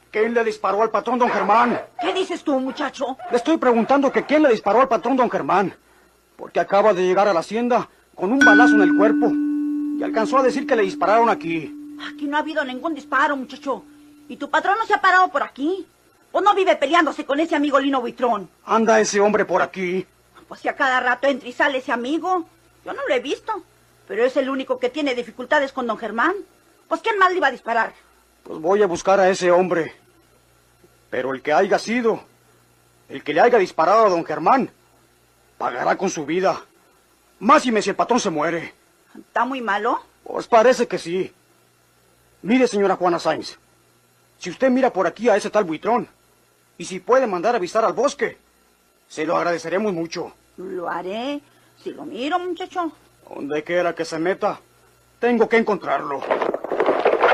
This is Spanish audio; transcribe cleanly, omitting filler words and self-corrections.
¿Quién le disparó al patrón don Germán? ¿Qué dices tú, muchacho? Le estoy preguntando que quién le disparó al patrón don Germán. Porque acaba de llegar a la hacienda con un balazo en el cuerpo. Y alcanzó a decir que le dispararon aquí. Aquí no ha habido ningún disparo, muchacho. ¿Y tu patrón no se ha parado por aquí? ¿O no vive peleándose con ese amigo Lino Buitrón? ¿Anda ese hombre por aquí? Pues si a cada rato entra y sale ese amigo. Yo no lo he visto. Pero es el único que tiene dificultades con don Germán. Pues ¿quién más le iba a disparar? Pues voy a buscar a ese hombre. Pero el que haya sido, el que le haya disparado a don Germán, pagará con su vida. Máxime si el patrón se muere. ¿Está muy malo? Pues parece que sí. Mire, señora Juana Sáenz, si usted mira por aquí a ese tal Buitrón, y si puede mandar a avisar al bosque, se lo agradeceremos mucho. Lo haré. Si lo miro, muchacho. Donde quiera que se meta, tengo que encontrarlo.